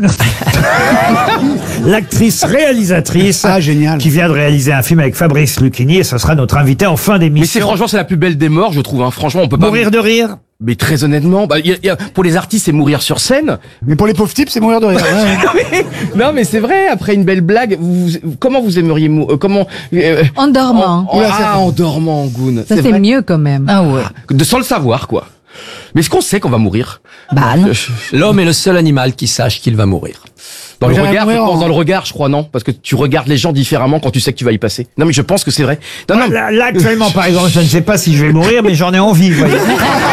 L'actrice réalisatrice génial. qui vient de réaliser un film avec Fabrice Lucchini et ce sera notre invité en fin d'émission. Mais c'est la plus belle des morts, je trouve. Hein. Franchement, on peut pas Mourir de rire. Mais très honnêtement, pour les artistes, c'est mourir sur scène. Mais pour les pauvres types, c'est mourir de rire. Non, mais c'est vrai. Après une belle blague, comment vous aimeriez mourir En dormant. En dormant, Goun. Ça, c'est mieux quand même. Ah ouais. Sans le savoir, quoi. Mais est-ce qu'on sait qu'on va mourir? Bah non. L'homme est le seul animal qui sache qu'il va mourir. Dans le regard, je crois, non? Parce que tu regardes les gens différemment quand tu sais que tu vas y passer. Non, mais je pense que c'est vrai. Non. Là, actuellement, par exemple, je ne sais pas si je vais mourir, mais j'en ai envie, vous voyez.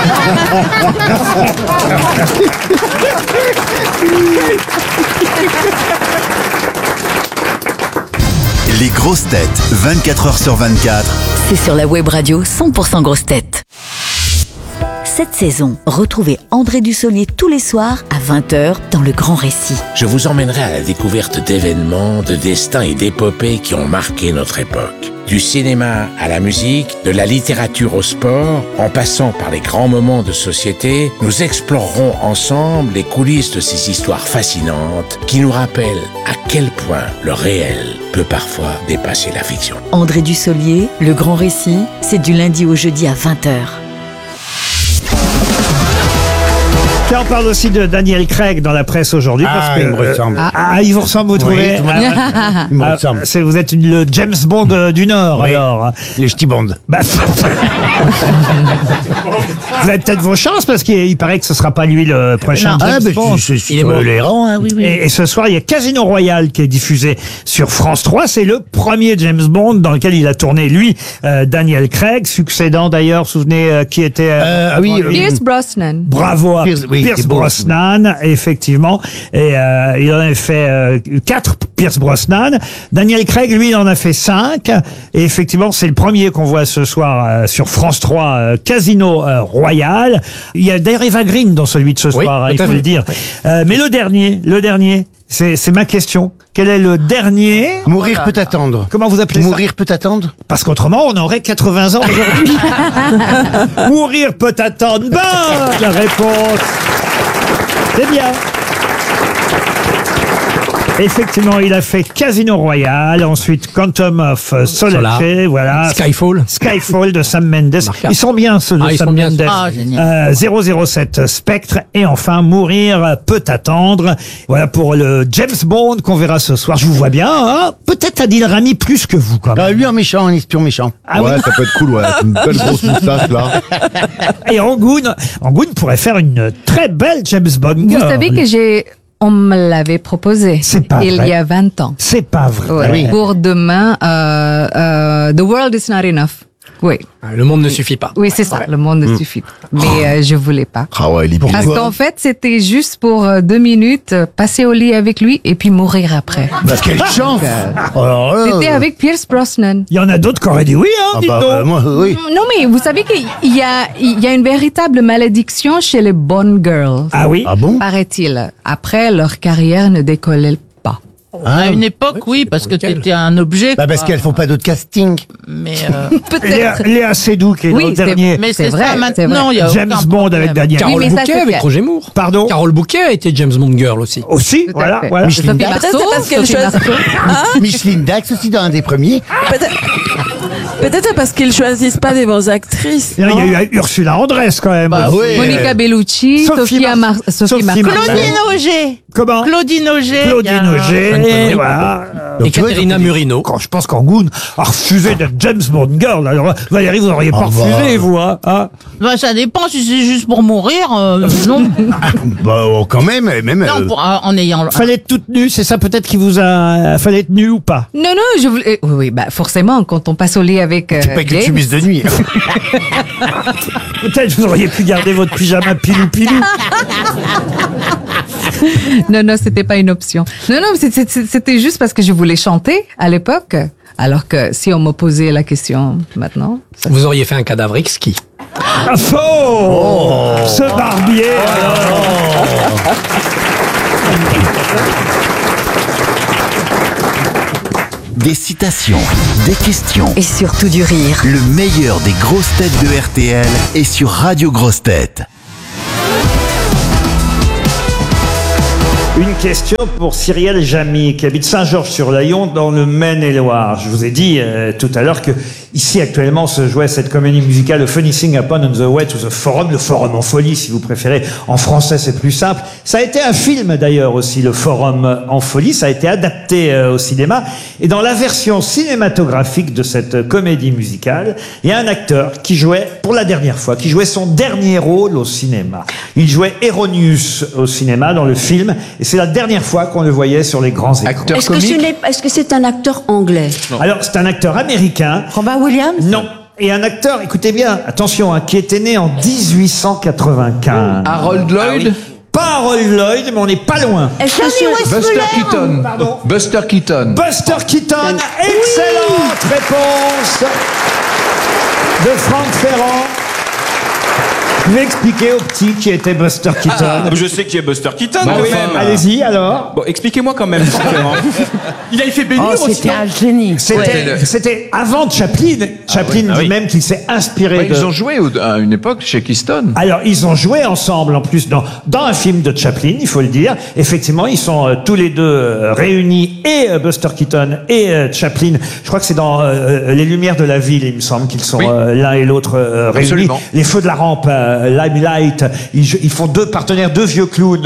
Les grosses têtes, 24h sur 24. C'est sur la web radio 100% grosses têtes. Cette saison, retrouvez André Dussolier tous les soirs à 20h dans Le Grand Récit. Je vous emmènerai à la découverte d'événements, de destins et d'épopées qui ont marqué notre époque. Du cinéma à la musique, de la littérature au sport, en passant par les grands moments de société, nous explorerons ensemble les coulisses de ces histoires fascinantes qui nous rappellent à quel point le réel peut parfois dépasser la fiction. André Dussolier, Le Grand Récit, c'est du lundi au jeudi à 20h. Tiens, on parle aussi de Daniel Craig dans la presse aujourd'hui. Parce que, il me ressemble. il vous ressemble, vous trouvez? Il me ressemble. Vous êtes le James Bond du Nord, Oui. alors. Les ch'tis Bond. Bah, vous avez peut-être vos chances, parce qu'il paraît que ce sera pas lui le prochain James Bond. Il est tolérant, hein, oui. Et ce soir, il y a Casino Royale qui est diffusé sur France 3. C'est le premier James Bond dans lequel il a tourné, lui, Daniel Craig, succédant d'ailleurs, souvenez qui était... Pierce Brosnan. Bravo à Pierce beau, Brosnan, effectivement. Et il en avait fait 4, Pierce Brosnan. Daniel Craig, lui, il en a fait 5. Et effectivement, c'est le premier qu'on voit ce soir sur France 3, Casino Royale. Il y a d'ailleurs Eva Green dans celui de ce soir, il faut le dire. Mais le dernier, c'est ma question. Quel est le dernier? Mourir peut attendre. Comment vous appelez ça? Mourir peut attendre? Parce qu'autrement, on aurait 80 ans aujourd'hui. Mourir peut attendre. Bonne réponse. C'est bien. Effectivement, il a fait Casino Royale, ensuite Quantum of Solace, voilà. Skyfall de Sam Mendes. Ils sont bien ceux de Sam Mendes. 007 Spectre et enfin Mourir peut attendre. Voilà pour le James Bond qu'on verra ce soir. Je vous vois bien, hein. Peut-être Adil Rami plus que vous quand même. Lui en méchant, un espion méchant. Ah oui. Ça peut être cool, ouais. Une belle grosse moustache là. Et Angoun pourrait faire une très belle James Bond. Vous savez que on me l'avait proposé il y a 20 ans. C'est pas vrai. Ouais. Oui. Pour demain, The World is Not Enough. Oui. Le monde ne suffit pas. Oui, c'est ça. Le monde ne suffit pas. Mais je voulais pas. Ah ouais, il Parce qu'en fait, c'était juste pour 2 minutes, passer au lit avec lui et puis mourir après. Bah, quelle chance! C'était avec Pierce Brosnan. Il y en a d'autres qui auraient dit oui, hein, dites donc. Moi, oui. Non, mais vous savez qu'il y a une véritable malédiction chez les Bond girls. Ah oui? Ah bon? Paraît-il. Après, leur carrière ne décollait pas. À une époque, oui, parce que t'étais un objet. Bah, parce qu'elles font pas d'autres castings. Mais Peut-être. Léa Seydoux qui est dans le dernier. mais c'est vrai, ça c'est maintenant. vrai. Il y a James aucun Bond problème. avec Daniel. Carole mais ça, Bouquet c'est avec clair. Roger Moore. Pardon? Carole Bouquet a été James Bond Girl aussi. Aussi, Tout à voilà, fait. voilà. Sophie Marceau, Sophie Marceau. Micheline Dax aussi dans un des premiers. Peut-être parce qu'ils choisissent pas des bonnes actrices. Il y a eu Ursula Andress quand même. Bah oui. Monica Bellucci, Sophie Marceau. Claudine Auger. Comment? Claudine Auger. Claudine Auger, voilà. Et Caterina Murino. Quand je pense qu'Angoun a refusé d'être James Bond Girl. Alors, Valérie, vous n'auriez pas refusé, vous, hein? Bah, ça dépend si c'est juste pour mourir, non. Bah, quand même. Non, en ayant. Fallait être toute nue, c'est ça peut-être qui vous a... Fallait être nue ou pas? Non, je voulais... Oui, bah, forcément, quand on passe au lit avec... C'est pas que tu mises de nuit. Peut-être vous auriez pu garder votre pyjama pilou-pilou. Non, c'était pas une option. Non, c'était juste parce que je voulais chanter à l'époque. Alors que si on me posait la question maintenant... Vous auriez fait un cadavre exquis. Ah, faux! Ce barbier! Des citations, des questions, Et surtout du rire. le meilleur des grosses têtes de RTL est sur Radio Grosses Têtes. Une question pour Cyrielle Jamy, qui habite Saint-Georges-sur-Layon, dans le Maine-et-Loire. Je vous ai dit tout à l'heure que ici, actuellement, se jouait cette comédie musicale, The Funny Thing Happened on the Way to the Forum, le Forum en folie, si vous préférez. En français, c'est plus simple. Ça a été un film, d'ailleurs, aussi, le Forum en folie. Ça a été adapté au cinéma. Et dans la version cinématographique de cette comédie musicale, il y a un acteur qui jouait, pour la dernière fois, qui jouait son dernier rôle au cinéma. Il jouait Eronius au cinéma, dans le film. Et c'est la dernière fois qu'on le voyait sur les grands écrans. Est-ce que c'est un acteur anglais? Alors, c'est un acteur américain. Robin Williams? Non. Et un acteur, écoutez bien, attention, qui était né en 1895. Harold Lloyd? Pas Harold Lloyd, mais on n'est pas loin. Buster Keaton. Pardon. Buster Keaton. Buster Keaton. Excellente réponse de Franck Ferrand. Vous pouvez expliquer au petit qui était Buster Keaton. Je sais qui est Buster Keaton. Bah oui, allez-y alors. Bon, expliquez-moi quand même. Il a fait bénir aussi. C'était un génie. C'était avant Chaplin. Chaplin dit même qu'il s'est inspiré de... Ils ont joué à une époque chez Keystone. Alors, ils ont joué ensemble, en plus, dans un film de Chaplin, il faut le dire. Effectivement, ils sont tous les deux réunis, et Buster Keaton et Chaplin. Je crois que c'est dans Les Lumières de la Ville, il me semble qu'ils sont l'un et l'autre réunis. Absolument. Les Feux de la Rampe, Limelight, ils font deux partenaires, deux vieux clowns.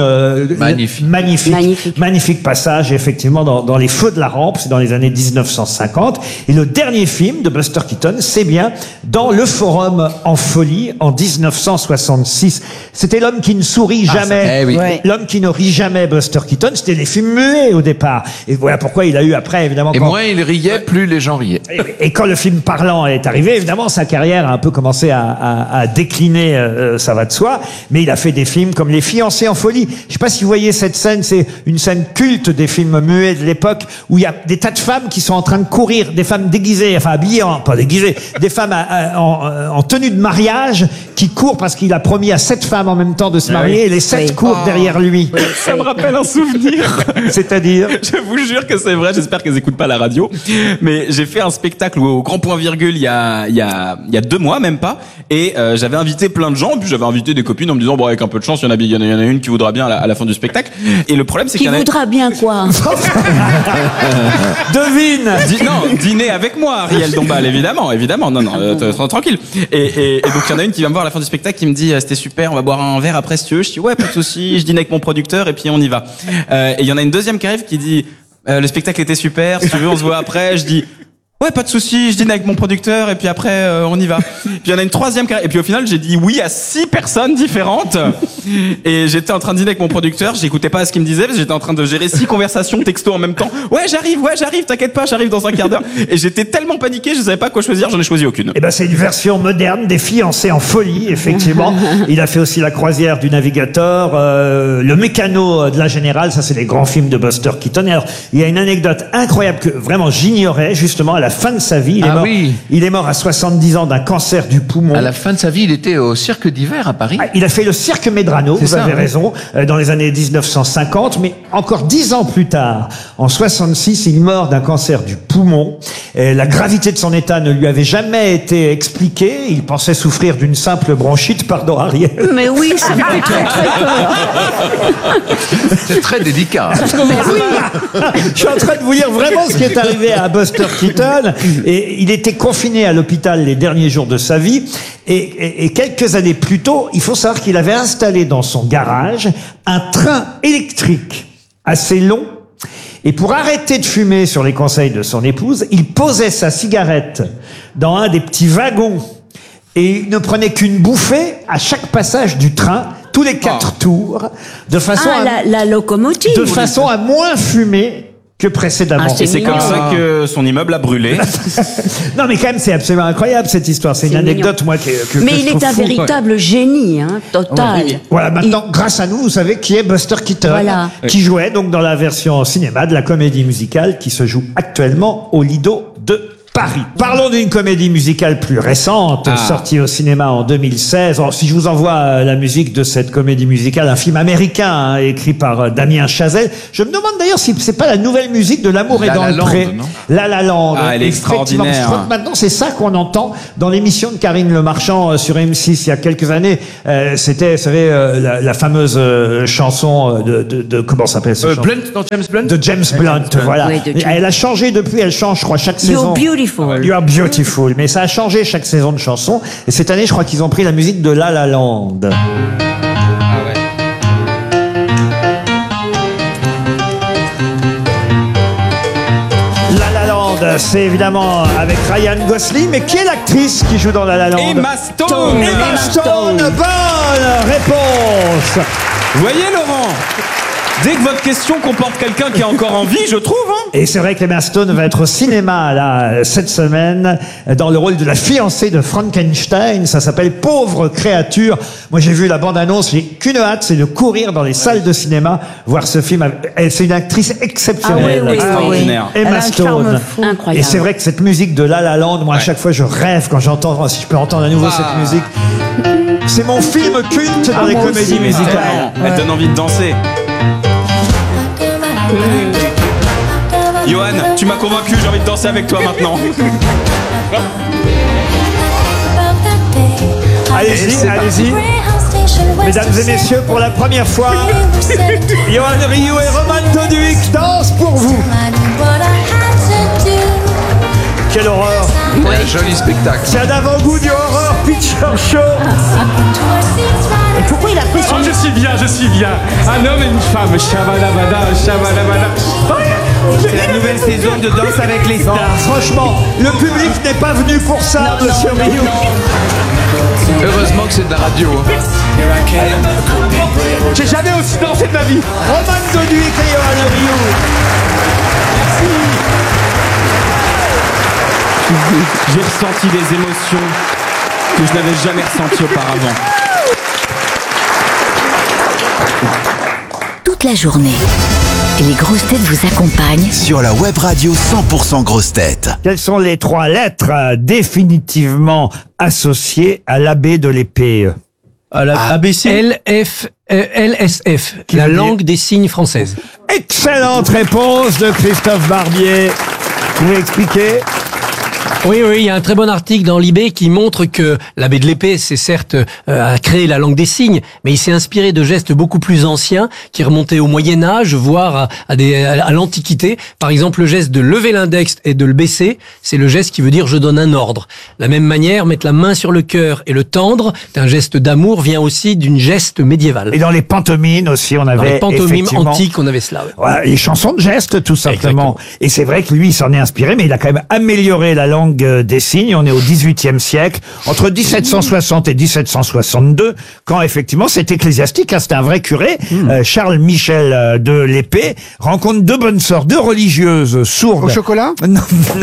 Magnifique passage, effectivement, dans Les Feux de la Rampe, c'est dans les années 1950. Et le dernier film de Buster Keaton, c'est bien dans Le Forum en folie, en 1966. C'était L'homme qui ne sourit jamais. L'homme qui ne rit jamais, Buster Keaton. C'était des films muets au départ. Et voilà pourquoi il a eu après, évidemment... Et moins il riait, plus les gens riaient. Et quand le film parlant est arrivé, évidemment, sa carrière a un peu commencé à décliner, ça va de soi. Mais il a fait des films comme Les Fiancés en folie. Je sais pas si vous voyez cette scène, c'est une scène culte des films muets de l'époque, où il y a des tas de femmes qui sont en train de courir, des femmes déguisées, enfin habillées, pas déguisées, des femmes en tenue de mariage, qui courent parce qu'il a promis à 7 femmes en même temps de se marier, et les 7 courent derrière lui. Ça me rappelle un souvenir. C'est-à-dire? Je vous jure que c'est vrai, j'espère qu'elles écoutent pas la radio. Mais j'ai fait un spectacle au Grand Point Virgule il y a 2 mois, même pas. Et j'avais invité plein de gens, puis j'avais invité des copines en me disant, bon, avec un peu de chance, il y en a une qui voudra bien à la fin du spectacle. Et le problème, c'est qu'il y en a... Qui voudra bien quoi? Devine! Non, dîner avec moi, Ariel Dombal, évidemment. Non, tranquille. Et donc, il y en a une qui vient me voir à la fin du spectacle, qui me dit, c'était super, on va boire un verre après si tu veux. Je dis, ouais, pas de souci, je dîne avec mon producteur, et puis on y va. Et il y en a une deuxième qui arrive qui dit, le spectacle était super, si tu veux, on se voit après. Je dis, ouais, pas de souci, je dîne avec mon producteur et puis après on y va. Puis il y en a une troisième et puis au final j'ai dit oui à 6 personnes différentes et j'étais en train de dîner avec mon producteur, j'écoutais pas ce qu'il me disait parce que j'étais en train de gérer 6 conversations texto en même temps. Ouais, j'arrive, t'inquiète pas, j'arrive dans un quart d'heure. Et j'étais tellement paniqué, je savais pas quoi choisir, j'en ai choisi aucune. Eh ben c'est une version moderne des Fiancés en folie, effectivement. Il a fait aussi La Croisière du Navigateur, Le Mécano de la Générale, ça c'est les grands films de Buster Keaton. Et alors, il y a une anecdote incroyable que vraiment j'ignorais, justement, à la fin de sa vie. Il est mort à 70 ans d'un cancer du poumon. À la fin de sa vie, il était au Cirque d'hiver à Paris. Il a fait le Cirque Medrano, vous avez raison, dans les années 1950, mais encore 10 ans plus tard, en 66, il meurt d'un cancer du poumon. Et la gravité de son état ne lui avait jamais été expliquée. Il pensait souffrir d'une simple bronchite, pardon Ariel. Mais oui, ça me fait très peur. C'est très délicat. Je suis en train de vous lire vraiment ce qui est arrivé à Buster Keaton. Et il était confiné à l'hôpital les derniers jours de sa vie. Et quelques années plus tôt, il faut savoir qu'il avait installé dans son garage un train électrique assez long. Et pour arrêter de fumer sur les conseils de son épouse, il posait sa cigarette dans un des petits wagons. Et il ne prenait qu'une bouffée à chaque passage du train, tous les 4 tours, de façon la locomotive. De façon à moins fumer que précédemment. Et c'est comme ça que son immeuble a brûlé. Non, mais quand même, c'est absolument incroyable cette histoire. C'est une anecdote, moi, que mais il je trouve est un fou, véritable génie, total. Voilà, maintenant, grâce à nous, vous savez qui est Buster Keaton, qui jouait donc dans la version cinéma de la comédie musicale qui se joue actuellement au Lido de Paris. Parlons d'une comédie musicale plus récente, sortie au cinéma en 2016. Alors, si je vous envoie la musique de cette comédie musicale, un film américain écrit par Damien Chazelle, je me demande d'ailleurs si c'est pas la nouvelle musique de L'amour est dans le pré. La La Land. Ah, elle est extraordinaire. Je crois que maintenant c'est ça qu'on entend dans l'émission de Karine Le Marchand sur M6 il y a quelques années. C'était, vous savez, la fameuse chanson de comment s'appelle ce chanson Blunt, dans James Blunt. De James Blunt, voilà. Oui, de James. Elle a changé depuis, elle change, je crois, chaque saison. You're beautiful. You are beautiful. Mais ça a changé chaque saison de chanson. Et cette année, je crois qu'ils ont pris la musique de La La Land. La La Land, c'est évidemment avec Ryan Gosling. Mais qui est l'actrice qui joue dans La La Land? Emma Stone. Emma Stone. Bonne réponse. Vous voyez, Laurent, dès que votre question comporte quelqu'un qui est encore en vie, je trouve, hein. Et c'est vrai qu'Emma Stone va être au cinéma là cette semaine dans le rôle de la fiancée de Frankenstein. Ça s'appelle Pauvre créature. Moi j'ai vu la bande-annonce, j'ai qu'une hâte, c'est de courir dans les salles de cinéma voir ce film. C'est une actrice exceptionnelle, extraordinaire. Emma Elle a un Stone. charme fou. Incroyable. Et c'est vrai que cette musique de La La Land, moi à chaque fois je rêve quand j'entends, si je peux entendre à nouveau cette musique. C'est mon film culte dans les comédies musicales. Elle donne envie de danser. Johan, tu m'as convaincu, j'ai envie de danser avec toi maintenant. Allez-y, allez-y. Mesdames et messieurs, pour la première fois, Johan Rioux et Roman Doduic dansent pour vous. Quelle horreur! Ouais, joli spectacle. C'est un avant-goût du Horror Picture Show. Et pourquoi il a pris son... je suis bien. Un homme et une femme. Shabalabada. C'est la nouvelle saison de Danse avec les stars. Franchement, le public n'est pas venu pour ça, monsieur Rioux. Heureusement que c'est de la radio. J'ai jamais aussi dansé de ma vie. Roman Doduic et Johan Rioux. J'ai ressenti des émotions que je n'avais jamais ressenties auparavant. Toute la journée, les grosses têtes vous accompagnent Sur la web radio 100% grosses têtes. Quelles sont les 3 lettres définitivement associées à l'abbé de l'épée? À la ABC LSF, la langue des signes française. Excellente réponse de Christophe Barbier. Vous pouvez expliquer? Oui, il y a un très bon article dans l'IB qui montre que l'abbé de l'épée, c'est certes a créé la langue des signes, mais il s'est inspiré de gestes beaucoup plus anciens qui remontaient au Moyen-Âge, voire à l'Antiquité. Par exemple, le geste de lever l'index et de le baisser, c'est le geste qui veut dire je donne un ordre. De la même manière, mettre la main sur le cœur et le tendre, un geste d'amour, vient aussi d'une geste médiévale. Et dans les pantomimes aussi, on avait dans les pantomimes effectivement antiques, on avait cela. Ouais. Voilà, les chansons de gestes, tout simplement. Exactement. Et c'est vrai que lui, il s'en est inspiré, mais il a quand même amélioré la langue des signes. On est au XVIIIe siècle, entre 1760 et 1762, quand effectivement c'est ecclésiastique, hein, c'était un vrai curé, Charles Michel de l'Épée, rencontre 2 bonnes sœurs, 2 religieuses sourdes. Au chocolat? Non,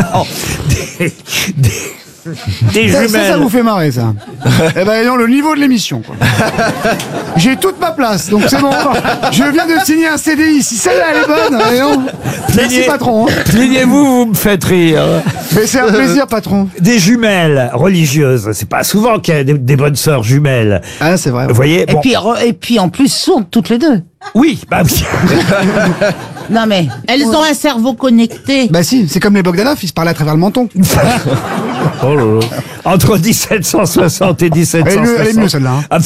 des jumelles. Ça vous fait marrer, ça. Eh ben, non, le niveau de l'émission, quoi. J'ai toute ma place, donc c'est bon. Je viens de signer un CDI. Si celle-là, elle est bonne, non. Merci, patron. Plaignez-vous, vous me faites rire. Mais c'est un plaisir, patron. Des jumelles religieuses. C'est pas souvent qu'il y a des bonnes sœurs jumelles. Ah, c'est vrai. Vous voyez? Bon. Et puis, en plus, sourdes toutes les deux. Oui, bah oui. Non mais, elles ont un cerveau connecté. Bah si, c'est comme les Bogdanov, ils se parlaient à travers le menton. Oh là là. Entre 1760 et 1760. Elle est mieux celle-là. Hein.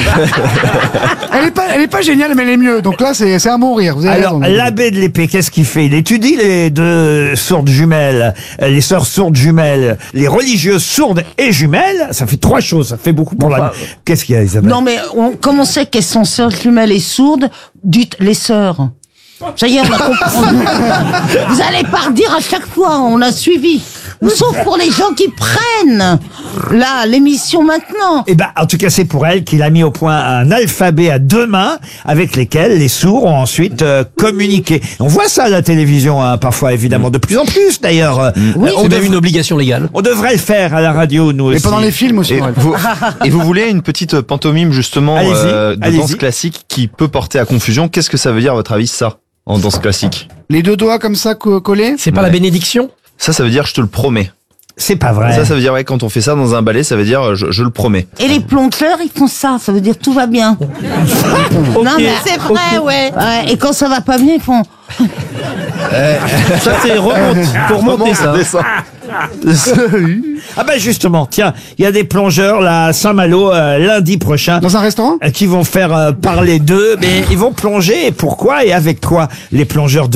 elle est pas géniale, mais elle est mieux. Donc là, c'est un bon rire. Vous avez Alors, raison. l'abbé de l'Épée, qu'est-ce qu'il fait? Il étudie les 2 sourdes jumelles, les sœurs sourdes jumelles, les religieuses sourdes et jumelles. Ça fait 3 choses. Ça fait beaucoup pour la. Qu'est-ce qu'il y a, Isabelle? Non mais, comment on sait qu'elles sont sœurs jumelles et sourdes? Dites les sœurs. Ça y est, on a compris. Vous allez pas redire à chaque fois, on a suivi. Sauf pour les gens qui prennent là l'émission maintenant. Eh ben, en tout cas, c'est pour elle qu'il a mis au point un alphabet à 2 mains avec lesquels les sourds ont ensuite communiqué. On voit ça à la télévision, hein, parfois, évidemment, de plus en plus, d'ailleurs. Oui, c'est même une obligation légale. On devrait le faire à la radio, nous aussi. Et pendant les films aussi. Et vous voulez une petite pantomime, justement, de danse classique qui peut porter à confusion. Qu'est-ce que ça veut dire, à votre avis, ça, en danse classique? Les 2 doigts comme ça collés? C'est pas la bénédiction? Ça veut dire je te le promets. C'est pas vrai. Ça veut dire, ouais, quand on fait ça dans un ballet, ça veut dire, je le promets. Et les plongeurs, ils font ça veut dire tout va bien. Non, mais c'est vrai, ouais. Et quand ça va pas bien, ils font... Ça, c'est pour monter ça. Ah ben justement, tiens, il y a des plongeurs là à Saint-Malo lundi prochain. Dans un restaurant qui vont faire parler d'eux, mais ils vont plonger. Et pourquoi et avec quoi les plongeurs de